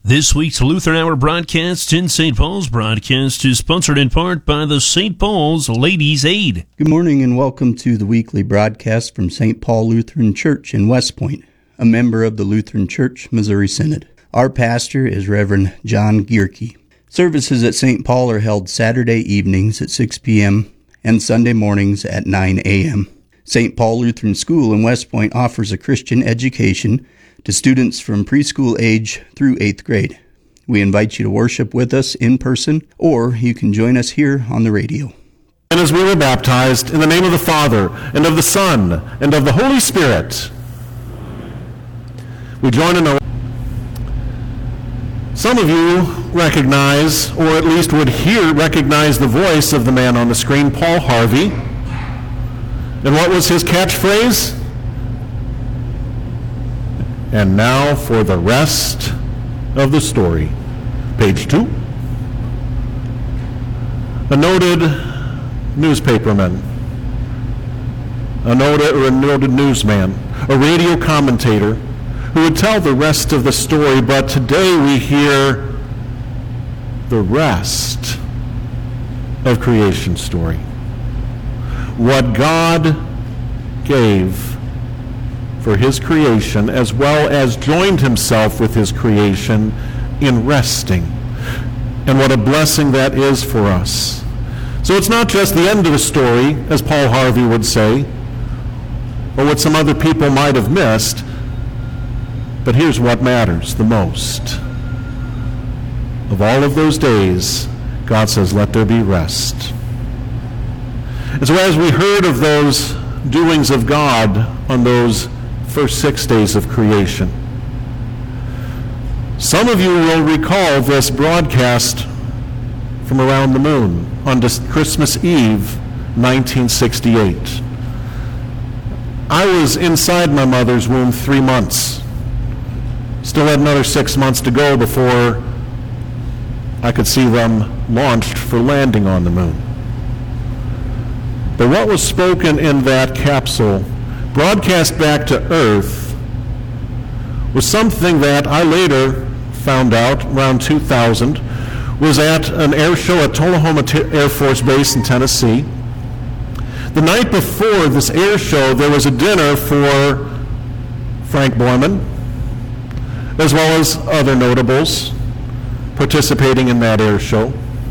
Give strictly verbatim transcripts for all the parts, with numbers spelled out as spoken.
This week's Lutheran Hour broadcast in Saint Paul's broadcast is sponsored in part by the Saint Paul's Ladies' Aid. Good morning and welcome to the weekly broadcast from Saint Paul Lutheran Church in West Point, a member of the Lutheran Church Missouri Synod. Our pastor is Reverend John Gierke. Services at Saint Paul are held Saturday evenings at six p.m. and Sunday mornings at nine a.m. Saint Paul Lutheran School in West Point offers a Christian education to students from preschool age through eighth grade. We invite you to worship with us in person, or you can join us here on the radio. And as we were baptized, in the name of the Father, and of the Son, and of the Holy Spirit, we join in a... Some of you recognize, or at least would hear, recognize the voice of the man on the screen, Paul Harvey. And what was his catchphrase? And now for the rest of the story. Page two. A noted newspaperman, a noted, or a noted newsman, a radio commentator who would tell the rest of the story, but today we hear the rest of creation story. What God gave for his creation, as well as joined himself with his creation in resting. And what a blessing that is for us. So it's not just the end of the story, as Paul Harvey would say, or what some other people might have missed, but here's what matters the most. Of all of those days, God says, let there be rest. And so as we heard of those doings of God on those first six days of creation, some of you will recall this broadcast from around the moon on Christmas Eve, nineteen sixty-eight. I was inside my mother's womb three months. Still had another six months to go before I could see them launched for landing on the moon. But what was spoken in that capsule, broadcast back to Earth, was something that I later found out around two thousand was at an air show at Tullahoma Air Force Base in Tennessee. The night before this air show, there was a dinner for Frank Borman, as well as other notables participating in that air show.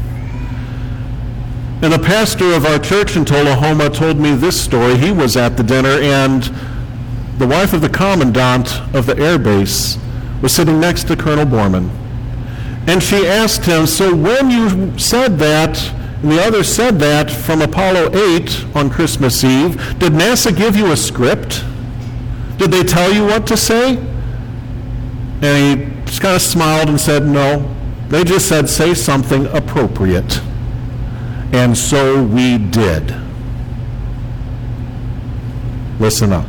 And a pastor of our church in Tullahoma told me this story. He was at the dinner, and the wife of the commandant of the air base was sitting next to Colonel Borman. And she asked him, so when you said that, and the other said that from Apollo eight on Christmas Eve, did NASA give you a script? Did they tell you what to say? And he just kind of smiled and said, no. They just said, say something appropriate. And so we did. Listen up.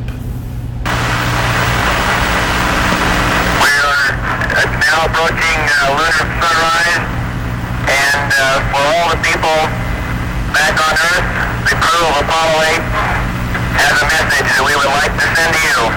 We are now approaching uh, lunar sunrise, and uh, for all the people back on Earth, the crew of Apollo eight has a message that we would like to send to you.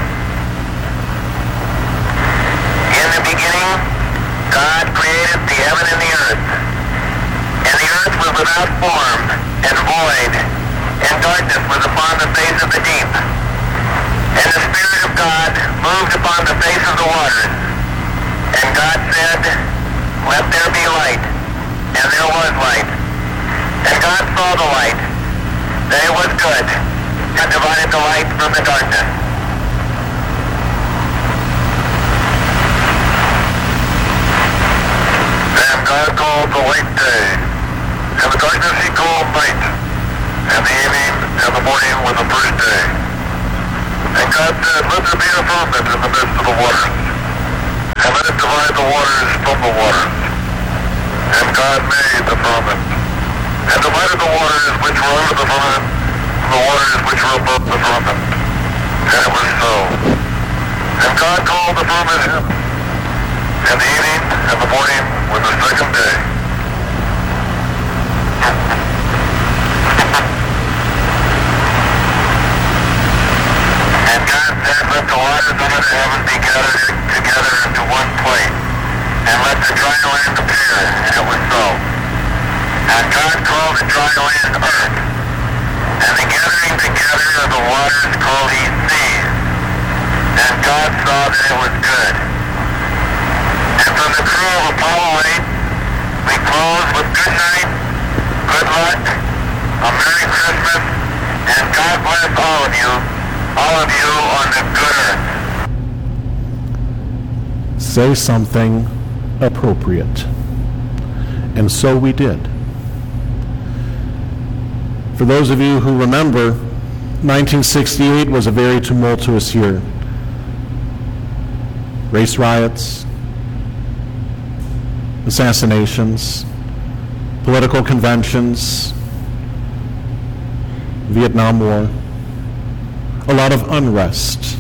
In the beginning, God created the heaven and the earth. And the earth was without form and void, and darkness was upon the face of the deep. And the Spirit of God moved upon the face of the waters. And God said, let there be light. And there was light. And God saw the light, that it was good, and divided the light from the darkness. And God called the light day, and the darkness he called night, and the evening and the morning were the first day. And God said, let there be a firmament in the midst of the waters, and let it divide the waters from the waters. And God made the firmament, and divided the waters which were under the firmament from the waters which were above the firmament. And it was so. And God called the firmament heaven, and the evening and the morning were the second day. And God said, let the waters under the heaven be gathered together into one place, and let And God called the dry land earth, and the gathering together of the waters called he seas. And God saw that it was good. And from the crew of Apollo eight, we close with good night, good luck, a Merry Christmas, and God bless all of you, all of you on the good earth. Say something appropriate. And so we did. For those of you who remember, nineteen sixty-eight was a very tumultuous year. Race riots, assassinations, political conventions, Vietnam War, a lot of unrest.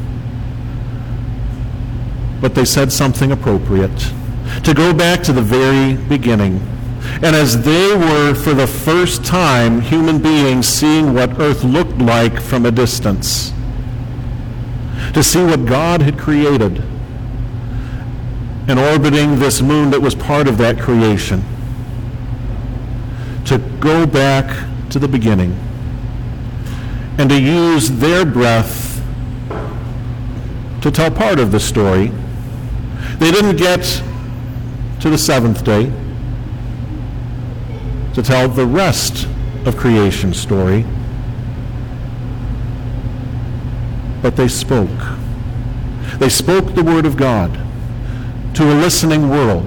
But they said something appropriate. To go back to the very beginning. And as they were, for the first time, human beings seeing what earth looked like from a distance, to see what God had created, and orbiting this moon that was part of that creation, to go back to the beginning, and to use their breath to tell part of the story. They didn't get to the seventh day to tell the rest of creation's story, but they spoke. They spoke the word of God to a listening world.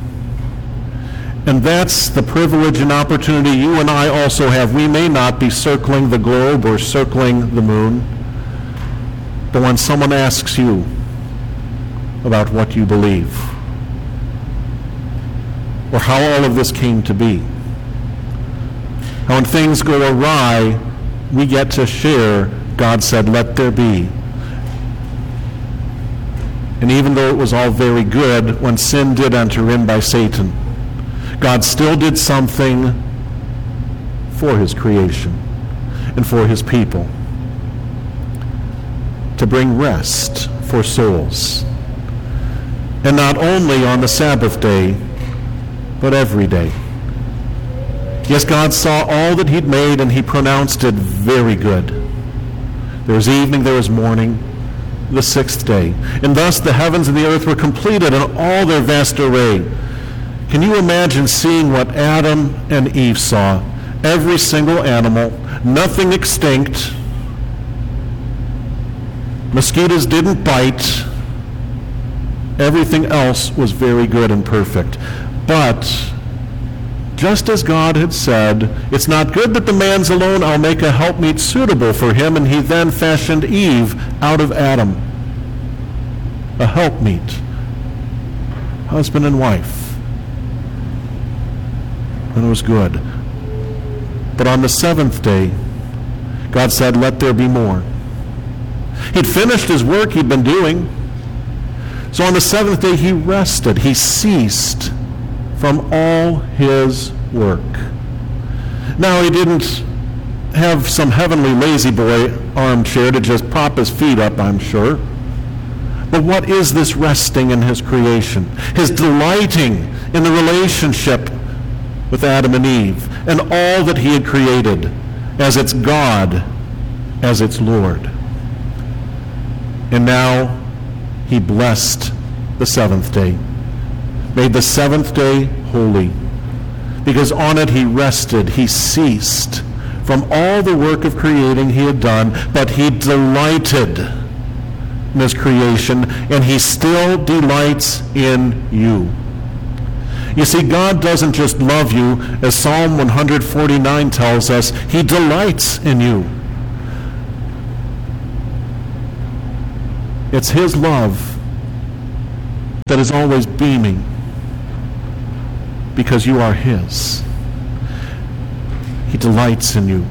And that's the privilege and opportunity you and I also have. We may not be circling the globe or circling the moon, but when someone asks you about what you believe, or how all of this came to be, how when things go awry, we get to share, God said, let there be. And even though it was all very good, when sin did enter in by Satan, God still did something for his creation and for his people, to bring rest for souls. And not only on the Sabbath day, but every day. Yes, God saw all that he'd made, and he pronounced it very good. There was evening, there was morning, the sixth day. And thus the heavens and the earth were completed in all their vast array. Can you imagine seeing what Adam and Eve saw? Every single animal, nothing extinct. Mosquitoes didn't bite. Everything else was very good and perfect. But just as God had said, it's not good that the man's alone, I'll make a helpmeet suitable for him, and he then fashioned Eve out of Adam. A helpmeet. Husband and wife. And it was good. But on the seventh day, God said, let there be more. He'd finished his work he'd been doing. So on the seventh day, he rested. He ceased from all his work. Now, he didn't have some heavenly lazy boy armchair to just prop his feet up, I'm sure. But what is this resting in his creation? His delighting in the relationship with Adam and Eve and all that he had created as its God, as its Lord. And now he blessed the seventh day, made the seventh day holy, because on it he rested, he ceased from all the work of creating he had done, but he delighted in his creation, and he still delights in you. You see, God doesn't just love you, as Psalm one forty-nine tells us, he delights in you. It's his love that is always beaming, because you are his. He delights in you.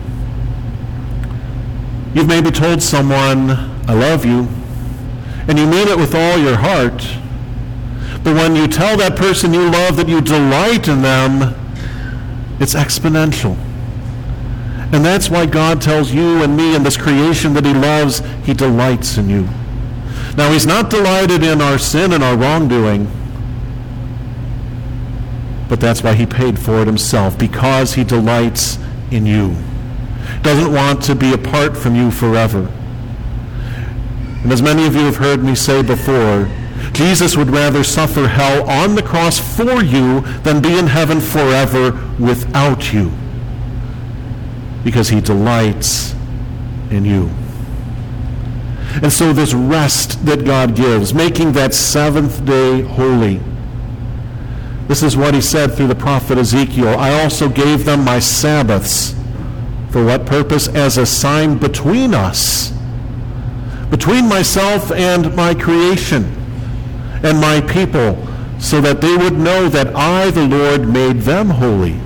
You've maybe told someone, I love you, and you mean it with all your heart. But when you tell that person you love that you delight in them, it's exponential. And that's why God tells you and me in this creation that he loves, he delights in you. Now, he's not delighted in our sin and our wrongdoing. But that's why he paid for it himself, because he delights in you. Doesn't want to be apart from you forever. And as many of you have heard me say before, Jesus would rather suffer hell on the cross for you than be in heaven forever without you, because he delights in you. And so this rest that God gives, making that seventh day holy, this is what he said through the prophet Ezekiel. I also gave them my Sabbaths. For what purpose? As a sign between us, between myself and my creation and my people, so that they would know that I, the Lord, made them holy.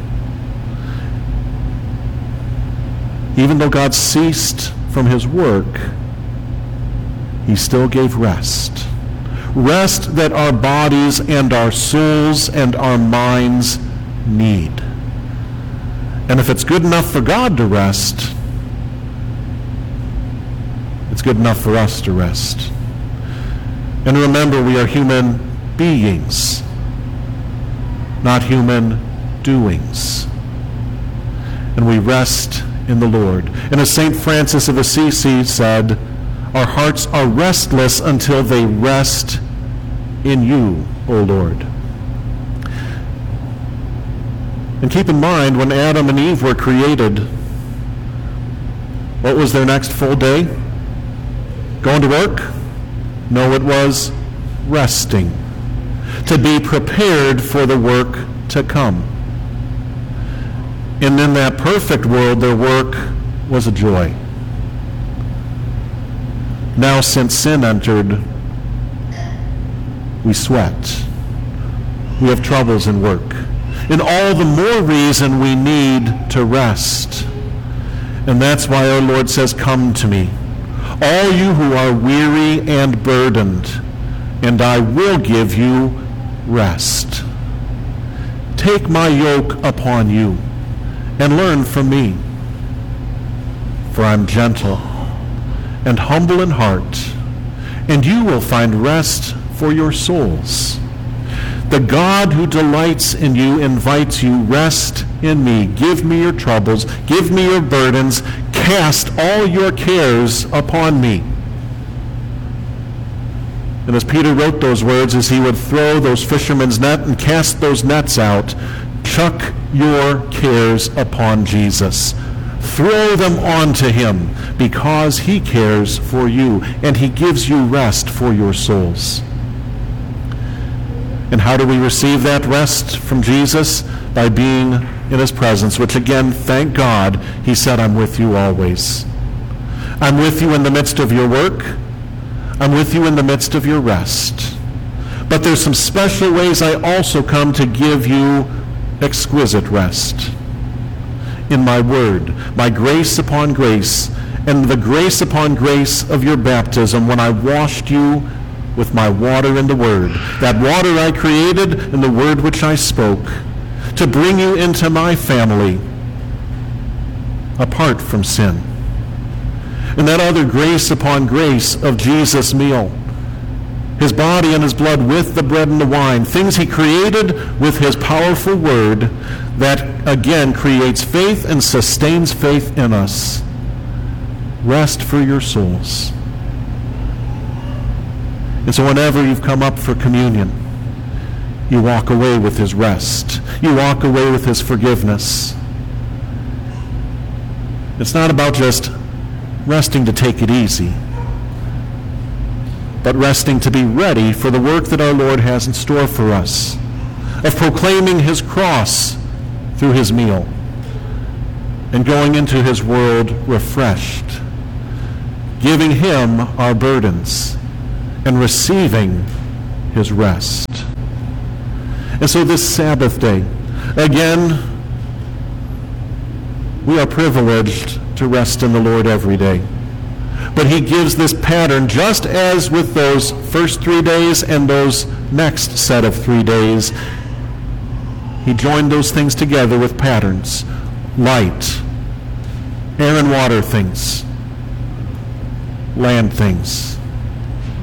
Even though God ceased from his work, he still gave rest. Rest that our bodies and our souls and our minds need. And if it's good enough for God to rest, it's good enough for us to rest. And remember, we are human beings, not human doings. And we rest in the Lord. And as Saint Francis of Assisi said, our hearts are restless until they rest in you, O Lord. And keep in mind, when Adam and Eve were created, what was their next full day? Going to work? No, it was resting, to be prepared for the work to come. And in that perfect world, their work was a joy. Now, since sin entered, we sweat. We have troubles in work. And all the more reason we need to rest. And that's why our Lord says, come to me, all you who are weary and burdened, and I will give you rest. Take my yoke upon you and learn from me. For I'm gentle and humble in heart, and you will find rest for your souls. The God who delights in you invites you, rest in me. Give me your troubles, give me your burdens, cast all your cares upon me. And as Peter wrote those words, as he would throw those fishermen's net and cast those nets out, chuck your cares upon Jesus. Throw them onto him, because he cares for you, and he gives you rest for your souls. And how do we receive that rest from Jesus? By being in his presence, which again, thank God, he said, I'm with you always. I'm with you in the midst of your work. I'm with you in the midst of your rest. But there's some special ways I also come to give you exquisite rest. In my word, my grace upon grace, and the grace upon grace of your baptism, when I washed you with my water and the word, that water I created and the word which I spoke, to bring you into my family apart from sin. And that other grace upon grace of Jesus' meal, his body and his blood with the bread and the wine, things he created with his powerful word that again creates faith and sustains faith in us. Rest for your souls. And so whenever you've come up for communion, you walk away with his rest. You walk away with his forgiveness. It's not about just resting to take it easy, but resting to be ready for the work that our Lord has in store for us, of proclaiming his cross through his meal and going into his world refreshed, giving him our burdens and receiving his rest. And so this Sabbath day, again, we are privileged to rest in the Lord every day. But he gives this pattern, just as with those first three days and those next set of three days. He joined those things together with patterns. Light, air and water things, land things,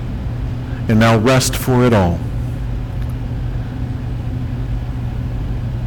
and now rest for it all.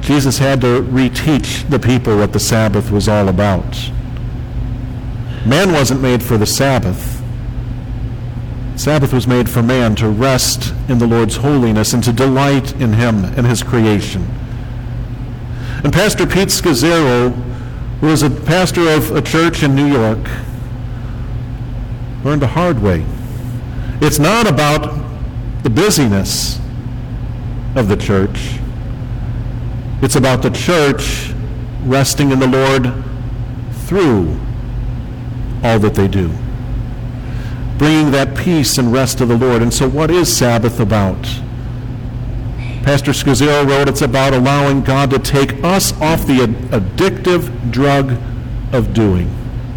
Jesus had to reteach the people what the Sabbath was all about. Man wasn't made for the Sabbath. Sabbath was made for man to rest in the Lord's holiness and to delight in him and his creation. And Pastor Pete Scazzero, who was a pastor of a church in New York, learned the hard way. It's not about the busyness of the church. It's about the church resting in the Lord through all that they do, bringing that peace and rest to the Lord. And so what is Sabbath about? Pastor Scazzero wrote, it's about allowing God to take us off the addictive drug of doing,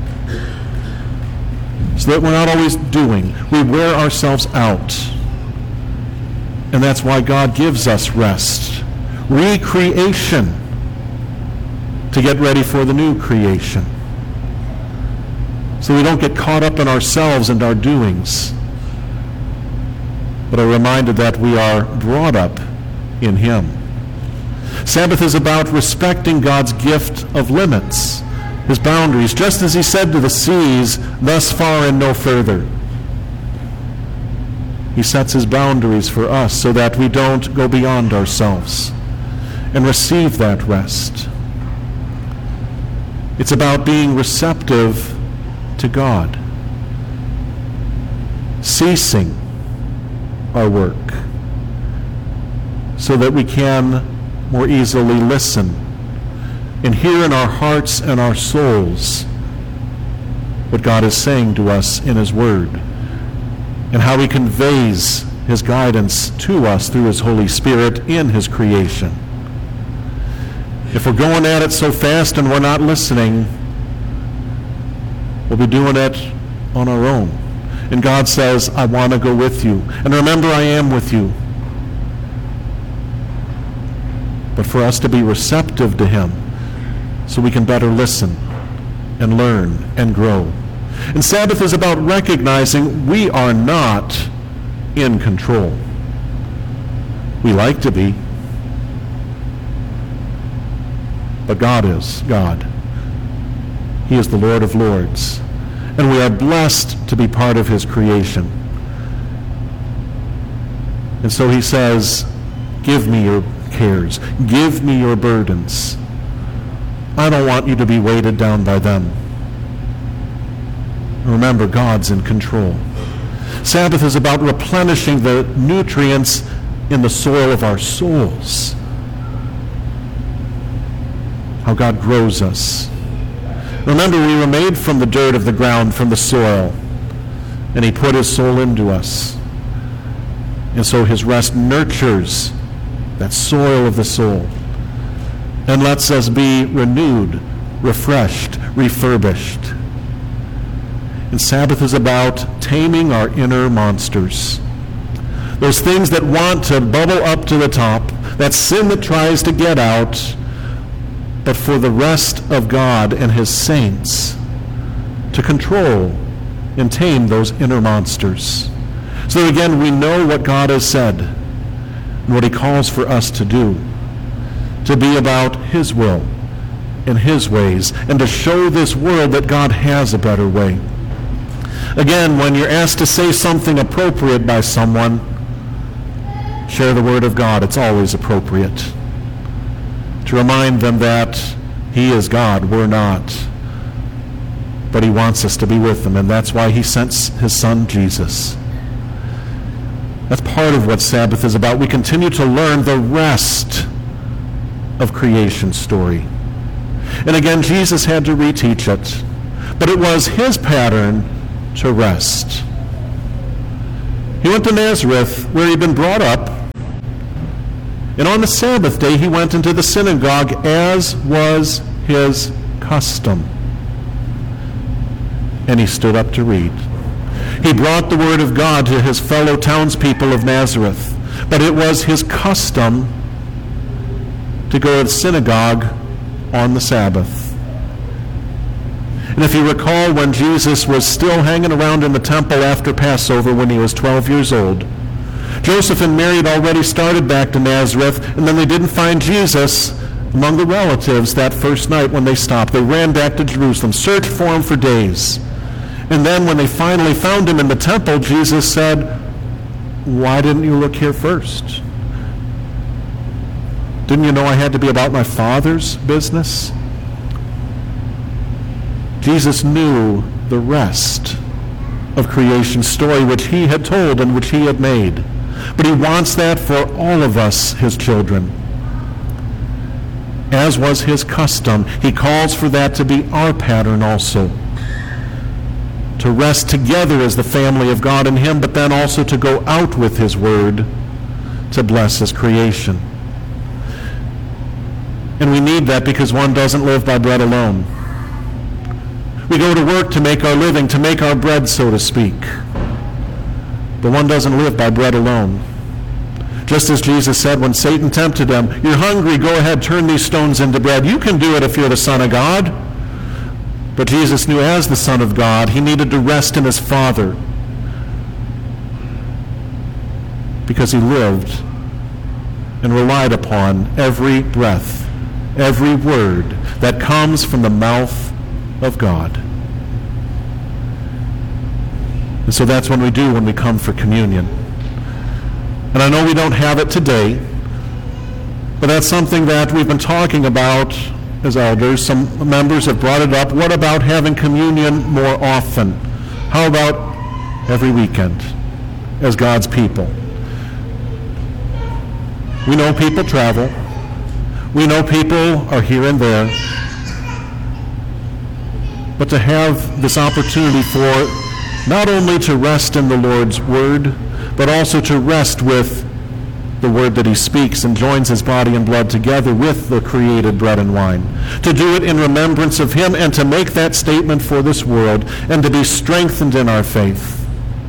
so that we're not always doing. We wear ourselves out. And that's why God gives us rest. Recreation, to get ready for the new creation. So we don't get caught up in ourselves and our doings, but are reminded that we are brought up in Him. Sabbath is about respecting God's gift of limits, His boundaries, just as He said to the seas, thus far and no further. He sets His boundaries for us so that we don't go beyond ourselves and receive that rest. It's about being receptive to God, ceasing our work so that we can more easily listen and hear in our hearts and our souls what God is saying to us in His Word, and how He conveys His guidance to us through His Holy Spirit in His creation. If we're going at it so fast and we're not listening, we'll be doing it on our own. And God says, I want to go with you. And remember, I am with you. But for us to be receptive to Him so we can better listen and learn and grow. And Sabbath is about recognizing we are not in control. We like to be. But God is God. He is the Lord of Lords. And we are blessed to be part of His creation. And so He says, give me your cares. Give me your burdens. I don't want you to be weighted down by them. Remember, God's in control. Sabbath is about replenishing the nutrients in the soil of our souls. How God grows us. Remember, we were made from the dirt of the ground, from the soil, and He put His soul into us. And so His rest nurtures that soil of the soul and lets us be renewed, refreshed, refurbished. And Sabbath is about taming our inner monsters. Those things that want to bubble up to the top, that sin that tries to get out, but for the rest of God and His saints to control and tame those inner monsters. So that again, we know what God has said and what He calls for us to do, to be about His will and His ways, and to show this world that God has a better way. Again, when you're asked to say something appropriate by someone, share the Word of God. It's always appropriate. To remind them that He is God, we're not. But He wants us to be with Him, and that's why He sent His Son, Jesus. That's part of what Sabbath is about. We continue to learn the rest of creation's story. And again, Jesus had to reteach it, but it was His pattern to rest. He went to Nazareth, where he'd been brought up, and on the Sabbath day he went into the synagogue, as was his custom. And he stood up to read. He brought the word of God to his fellow townspeople of Nazareth, but it was his custom to go to the synagogue on the Sabbath. And if you recall, when Jesus was still hanging around in the temple after Passover when he was twelve years old, Joseph and Mary had already started back to Nazareth, and then they didn't find Jesus among the relatives that first night when they stopped. They ran back to Jerusalem, searched for him for days. And then when they finally found him in the temple, Jesus said, "Why didn't you look here first? Didn't you know I had to be about my Father's business?" Jesus knew the rest of creation's story, which he had told and which he had made. But he wants that for all of us, his children. As was his custom, he calls for that to be our pattern also. To rest together as the family of God in him, but then also to go out with his word to bless his creation. And we need that because one doesn't live by bread alone. We go to work to make our living, to make our bread, so to speak. But one doesn't live by bread alone. Just as Jesus said when Satan tempted him, "You're hungry, go ahead, turn these stones into bread. You can do it if you're the Son of God." But Jesus knew as the Son of God, he needed to rest in his Father because he lived and relied upon every breath, every word that comes from the mouth of God. And so that's what we do when we come for communion. And I know we don't have it today, but that's something that we've been talking about as elders. Some members have brought it up. What about having communion more often? How about every weekend as God's people? We know people travel. We know people are here and there. But to have this opportunity for not only to rest in the Lord's word, but also to rest with the word that he speaks and joins his body and blood together with the created bread and wine. To do it in remembrance of him and to make that statement for this world and to be strengthened in our faith.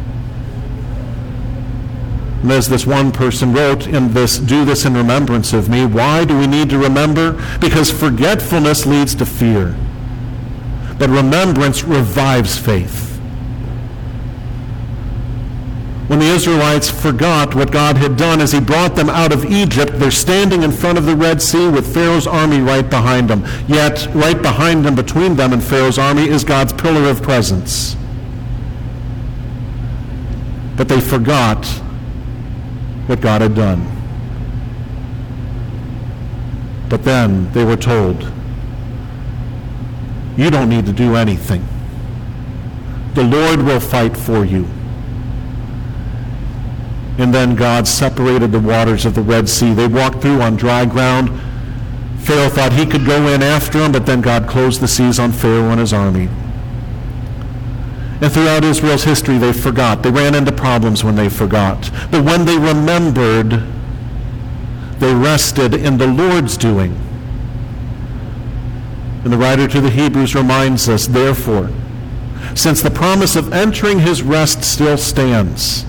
And as this one person wrote in this, "Do this in remembrance of me." Why do we need to remember? Because forgetfulness leads to fear. But remembrance revives faith. When the Israelites forgot what God had done as he brought them out of Egypt, they're standing in front of the Red Sea with Pharaoh's army right behind them. Yet, right behind them, between them and Pharaoh's army, is God's pillar of presence. But they forgot what God had done. But then they were told, "You don't need to do anything. The Lord will fight for you." And then God separated the waters of the Red Sea. They walked through on dry ground. Pharaoh thought he could go in after them, but then God closed the seas on Pharaoh and his army. And throughout Israel's history, they forgot. They ran into problems when they forgot. But when they remembered, they rested in the Lord's doing. And the writer to the Hebrews reminds us, therefore, since the promise of entering his rest still stands,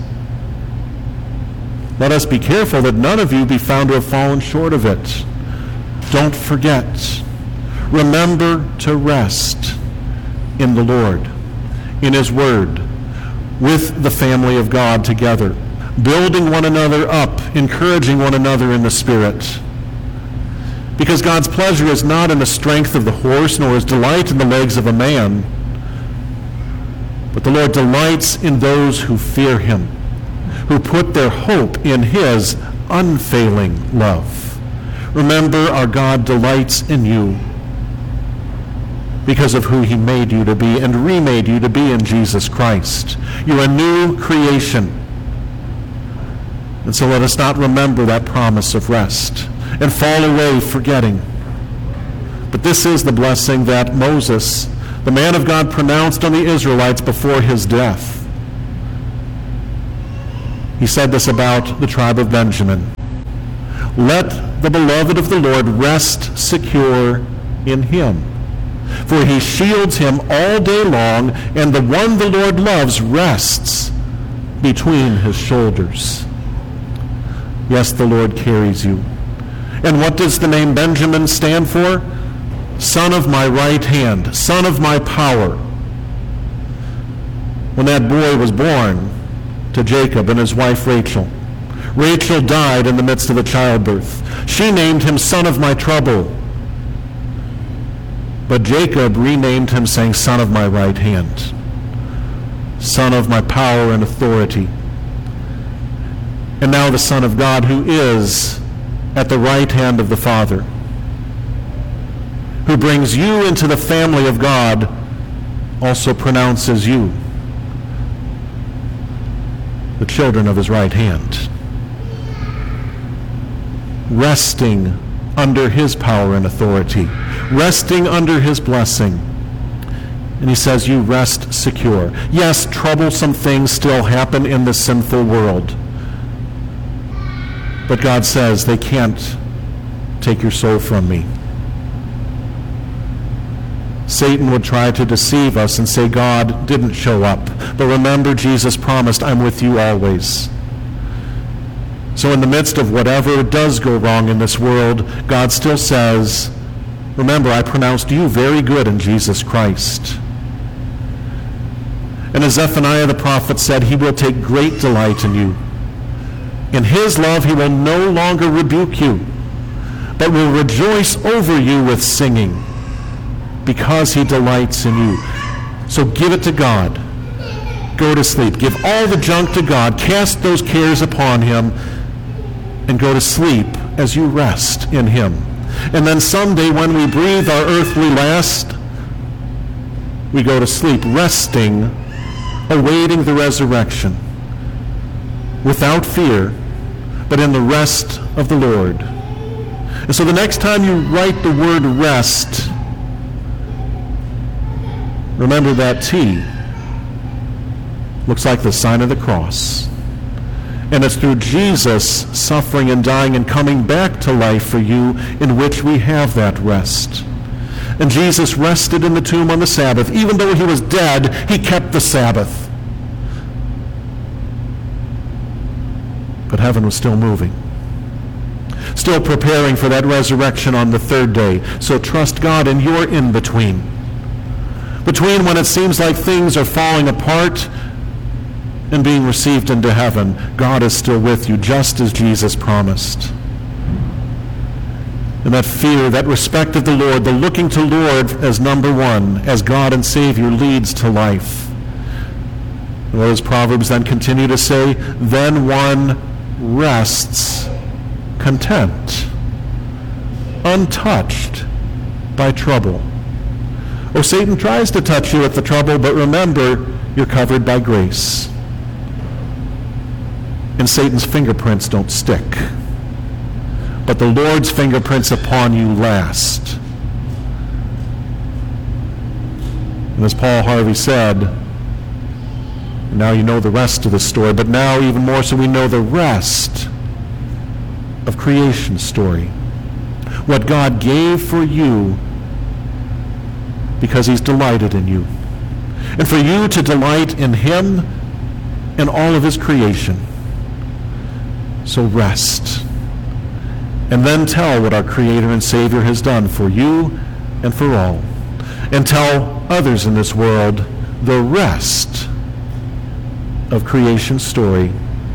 let us be careful that none of you be found to have fallen short of it. Don't forget. Remember to rest in the Lord, in his word, with the family of God together, building one another up, encouraging one another in the Spirit. Because God's pleasure is not in the strength of the horse, nor his delight in the legs of a man, but the Lord delights in those who fear him, who put their hope in his unfailing love. Remember, our God delights in you because of who he made you to be and remade you to be in Jesus Christ. You're a new creation. And so let us not remember that promise of rest and fall away forgetting. But this is the blessing that Moses, the man of God, pronounced on the Israelites before his death. He said this about the tribe of Benjamin. Let the beloved of the Lord rest secure in him, for he shields him all day long, and the one the Lord loves rests between his shoulders. Yes, the Lord carries you. And what does the name Benjamin stand for? Son of my right hand, son of my power. When that boy was born to Jacob and his wife Rachel, Rachel died in the midst of the childbirth. She named him son of my trouble. But Jacob renamed him, saying, Son of my right hand, Son of my power and authority. And now the Son of God, who is at the right hand of the Father, who brings you into the family of God, also pronounces you the children of his right hand, resting under his power and authority, resting under his blessing. And he says, you rest secure. Yes, troublesome things still happen in the sinful world, but God says they can't take your soul from me. Satan would try to deceive us and say God didn't show up. But remember, Jesus promised, I'm with you always. So in the midst of whatever does go wrong in this world, God still says, remember, I pronounced you very good in Jesus Christ. And as Zephaniah the prophet said, he will take great delight in you. In his love he will no longer rebuke you, but will rejoice over you with singing, because he delights in you. So give it to God. Go to sleep. Give all the junk to God. Cast those cares upon him and go to sleep as you rest in him. And then someday when we breathe our earthly last, we go to sleep resting, awaiting the resurrection, without fear, but in the rest of the Lord. And so the next time you write the word rest, remember that T looks like the sign of the cross. And it's through Jesus suffering and dying and coming back to life for you in which we have that rest. And Jesus rested in the tomb on the Sabbath. Even though he was dead, he kept the Sabbath. But heaven was still moving, still preparing for that resurrection on the third day. So trust God in your in-between. Between when it seems like things are falling apart and being received into heaven, God is still with you, just as Jesus promised. And that fear, that respect of the Lord, the looking to Lord as number one, as God and Savior, leads to life. And what does Proverbs then continue to say? Then one rests content, untouched by trouble. Or Satan tries to touch you with the trouble, but remember, you're covered by grace. And Satan's fingerprints don't stick, but the Lord's fingerprints upon you last. And as Paul Harvey said, now you know the rest of the story, but now even more so we know the rest of creation's story. What God gave for you because he's delighted in you. And for you to delight in him and all of his creation. So rest. And then tell what our Creator and Savior has done for you and for all. And tell others in this world the rest of creation's story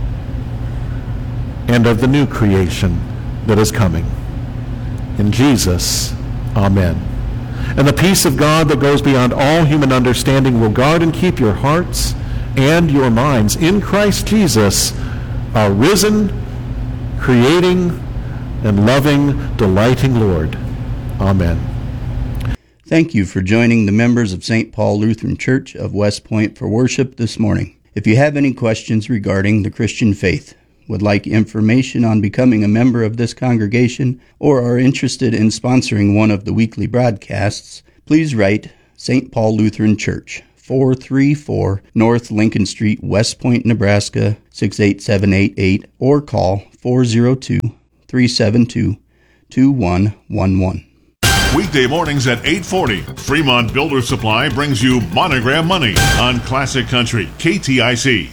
and of the new creation that is coming. In Jesus, amen. And the peace of God that goes beyond all human understanding will guard and keep your hearts and your minds in Christ Jesus, our risen, creating, and loving, delighting Lord. Amen. Thank you for joining the members of Saint Paul Lutheran Church of West Point for worship this morning. If you have any questions regarding the Christian faith, would like information on becoming a member of this congregation, or are interested in sponsoring one of the weekly broadcasts, please write Saint Paul Lutheran Church, four thirty-four North Lincoln Street, West Point, Nebraska, six eight seven eight eight, or call four oh two, three seven two, two one one one. Weekday mornings at eight forty, Fremont Builder Supply brings you Monogram Money on Classic Country, K T I C.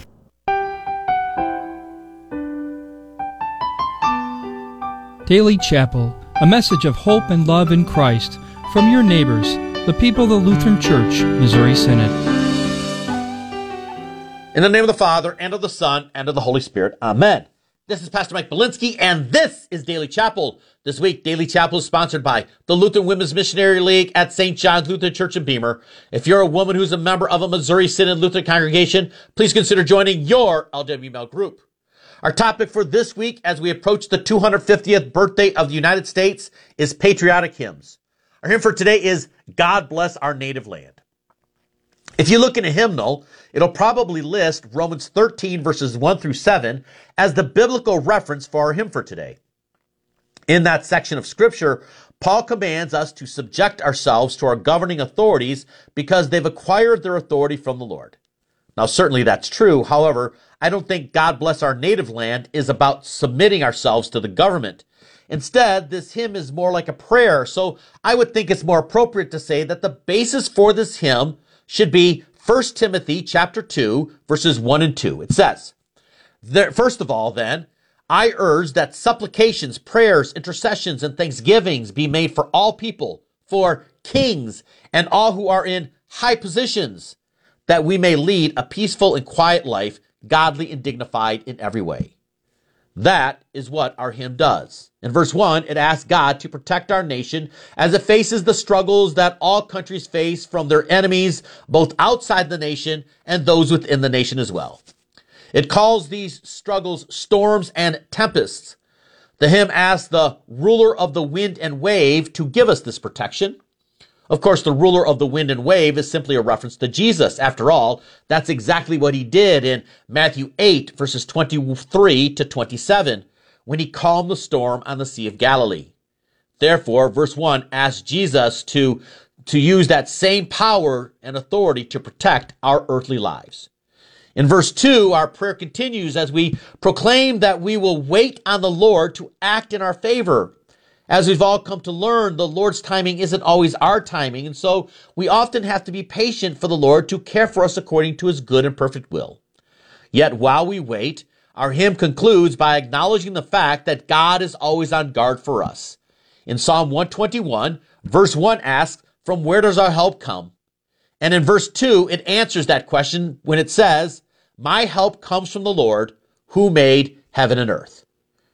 Daily Chapel, a message of hope and love in Christ from your neighbors, the people of the Lutheran Church, Missouri Synod. In the name of the Father, and of the Son, and of the Holy Spirit, amen. This is Pastor Mike Belinsky, and this is Daily Chapel. This week, Daily Chapel is sponsored by the Lutheran Women's Missionary League at Saint John's Lutheran Church in Beamer. If you're a woman who's a member of a Missouri Synod Lutheran congregation, please consider joining your L W M L group. Our topic for this week, as we approach the two hundred fiftieth birthday of the United States, is patriotic hymns. Our hymn for today is God Bless Our Native Land. If you look in a hymnal, it'll probably list Romans thirteen verses one through seven as the biblical reference for our hymn for today. In that section of scripture, Paul commands us to subject ourselves to our governing authorities because they've acquired their authority from the Lord. Now, certainly that's true. However, I don't think God Bless Our Native Land is about submitting ourselves to the government. Instead, this hymn is more like a prayer, so I would think it's more appropriate to say that the basis for this hymn should be First Timothy chapter two, verses one and two. It says, there, first of all, then, I urge that supplications, prayers, intercessions, and thanksgivings be made for all people, for kings, and all who are in high positions, that we may lead a peaceful and quiet life, godly and dignified in every way. That is what our hymn does. In verse one, it asks God to protect our nation as it faces the struggles that all countries face from their enemies, both outside the nation and those within the nation as well. It calls these struggles storms and tempests. The hymn asks the ruler of the wind and wave to give us this protection. Of course, the ruler of the wind and wave is simply a reference to Jesus. After all, that's exactly what he did in Matthew eight, verses twenty-three to twenty-seven, when he calmed the storm on the Sea of Galilee. Therefore, verse one asks Jesus to, to use that same power and authority to protect our earthly lives. In verse two, our prayer continues as we proclaim that we will wait on the Lord to act in our favor. As we've all come to learn, the Lord's timing isn't always our timing, and so we often have to be patient for the Lord to care for us according to his good and perfect will. Yet while we wait, our hymn concludes by acknowledging the fact that God is always on guard for us. In Psalm one twenty-one, verse one asks, from where does our help come? And in verse two, it answers that question when it says, my help comes from the Lord who made heaven and earth.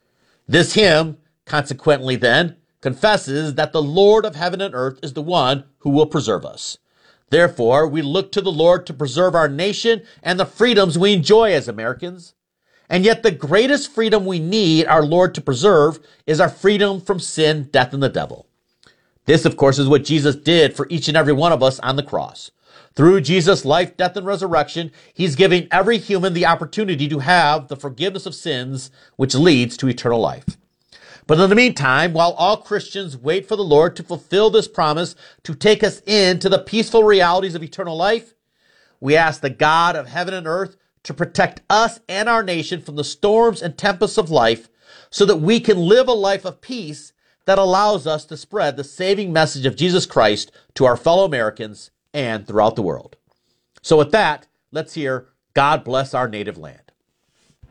This hymn consequently, then, confesses that the Lord of heaven and earth is the one who will preserve us. Therefore, we look to the Lord to preserve our nation and the freedoms we enjoy as Americans. And yet the greatest freedom we need our Lord to preserve is our freedom from sin, death, and the devil. This, of course, is what Jesus did for each and every one of us on the cross. Through Jesus' life, death, and resurrection, he's giving every human the opportunity to have the forgiveness of sins, which leads to eternal life. But in the meantime, while all Christians wait for the Lord to fulfill this promise to take us into the peaceful realities of eternal life, we ask the God of heaven and earth to protect us and our nation from the storms and tempests of life so that we can live a life of peace that allows us to spread the saving message of Jesus Christ to our fellow Americans and throughout the world. So with that, let's hear God Bless Our Native Land.